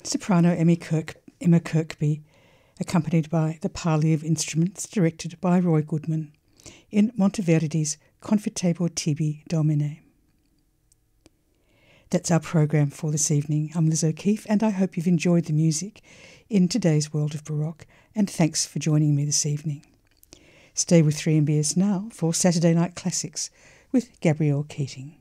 soprano Emma Kirkby, accompanied by the Parley of Instruments, directed by Roy Goodman, in Monteverdi's Confitebor tibi Domine. That's our program for this evening. I'm Liz O'Keefe, and I hope you've enjoyed the music in today's world of Baroque, and thanks for joining me this evening. Stay with 3MBS now for Saturday Night Classics with Gabrielle Keating.